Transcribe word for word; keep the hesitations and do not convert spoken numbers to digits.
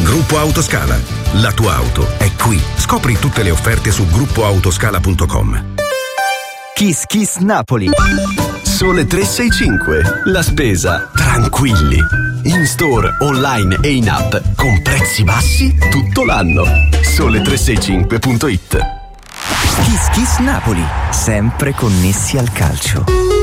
Gruppo Autoscala. La tua auto è qui. Scopri tutte le offerte su gruppo autoscala punto com. Kiss Kiss Napoli. Sole tre sei cinque. La spesa tranquilli. In store, online e in app con prezzi bassi tutto l'anno. Sole tre sei cinque punto it. Kiss Kiss Napoli, sempre connessi al calcio.